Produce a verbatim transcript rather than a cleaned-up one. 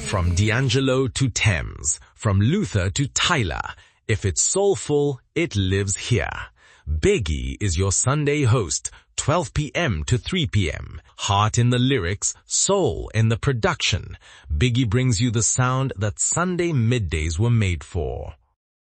From D'Angelo to Thames, from Luther to Tyler, if it's soulful, it lives here. Biggie is your Sunday host, twelve p m to three p m Heart in the lyrics, soul in the production. Biggie brings you the sound that Sunday middays were made for.